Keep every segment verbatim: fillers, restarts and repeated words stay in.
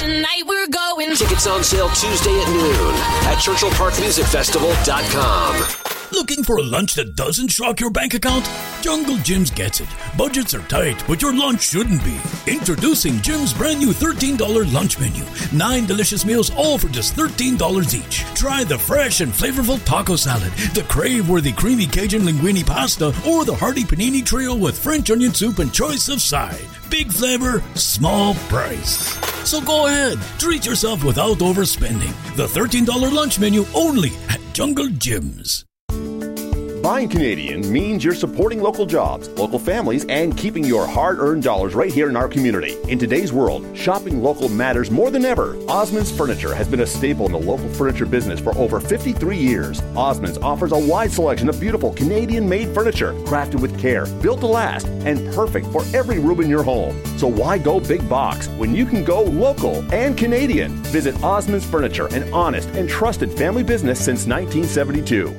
tonight we're going. Tickets on sale Tuesday at noon at Churchill Park Music Festival dot com. Looking for a lunch that doesn't shock your bank account? Jungle Jim's gets it. Budgets are tight, but your lunch shouldn't be. Introducing Jim's brand new thirteen dollars lunch menu. Nine delicious meals, all for just thirteen dollars each. Try the fresh and flavorful taco salad, the crave-worthy creamy Cajun linguine pasta, or the hearty panini trio with French onion soup and choice of side. Big flavor, small price. So go ahead, treat yourself without overspending. The thirteen dollars lunch menu only at Jungle Jim's. Buying Canadian means you're supporting local jobs, local families, and keeping your hard-earned dollars right here in our community. In today's world, shopping local matters more than ever. Osmond's Furniture has been a staple in the local furniture business for over fifty-three years. Osmond's offers a wide selection of beautiful Canadian-made furniture, crafted with care, built to last, and perfect for every room in your home. So why go big box when you can go local and Canadian? Visit Osmond's Furniture, an honest and trusted family business since nineteen seventy-two.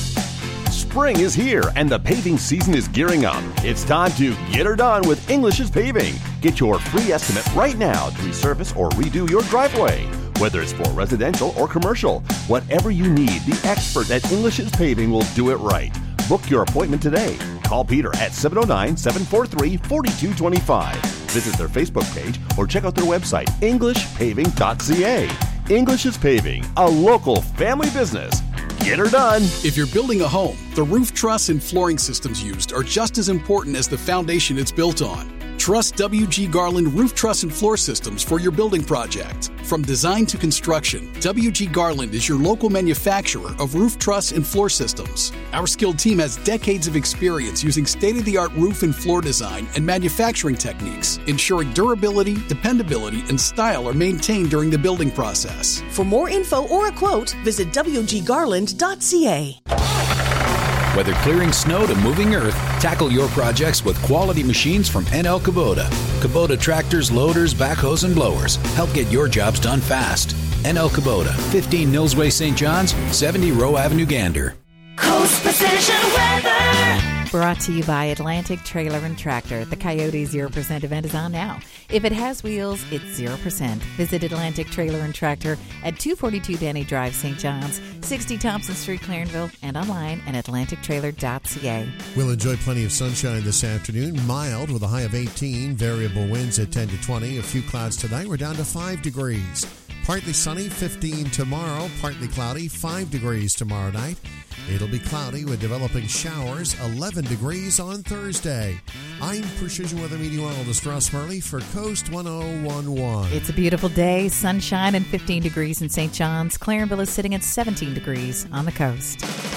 Spring is here and the paving season is gearing up. It's time to get her done with English's Paving. Get your free estimate right now to resurface or redo your driveway. Whether it's for residential or commercial, whatever you need, the expert at English's Paving will do it right. Book your appointment today. Call Peter at seven oh nine, seven four three, four two two five. Visit their Facebook page or check out their website, english paving dot c a. English's Paving, a local family business. Get her done. If you're building a home, the roof truss and flooring systems used are just as important as the foundation it's built on. Trust W G Garland Roof Truss and Floor Systems for your building project. From design to construction, W G Garland is your local manufacturer of roof truss and floor systems. Our skilled team has decades of experience using state-of-the-art roof and floor design and manufacturing techniques, ensuring durability, dependability, and style are maintained during the building process. For more info or a quote, visit w g garland dot c a. Whether clearing snow to moving earth, tackle your projects with quality machines from N L Kubota. Kubota tractors, loaders, backhoes, and blowers help get your jobs done fast. N L Kubota, fifteen Millsway, Saint John's, seventy Rowe Avenue, Gander. Coast Precision Weather. Brought to you by Atlantic Trailer and Tractor. The Coyote zero percent event is on now. If it has wheels, it's zero percent. Visit Atlantic Trailer and Tractor at two forty-two Danny Drive, Saint John's, sixty Thompson Street, Clarenville, and online at atlantic trailer dot c a. We'll enjoy plenty of sunshine this afternoon. Mild with a high of eighteen. Variable winds at ten to twenty. A few clouds tonight. We're down to five degrees. Partly sunny, fifteen tomorrow. Partly cloudy, five degrees tomorrow night. It'll be cloudy with developing showers, eleven degrees on Thursday. I'm Precision Weather Meteorologist Ross Murley for Coast one oh one one. It's a beautiful day, sunshine and fifteen degrees in Saint John's. Clarenville is sitting at seventeen degrees on the coast.